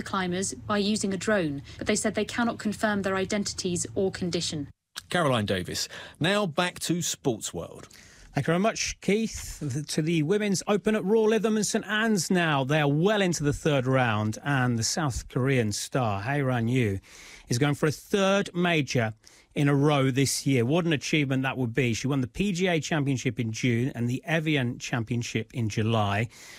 climbers by using a drone, but they said they cannot confirm their identities or condition. Caroline Davis. Now back to Sports World. Thank you very much, Keith. To the Women's Open at Royal Lytham and St Anne's now. They are well into the third round, and the South Korean star, Hae-Ran Yu, is going for a third major in a row this year. What an achievement that would be. She won the PGA Championship in June and the Evian Championship in July.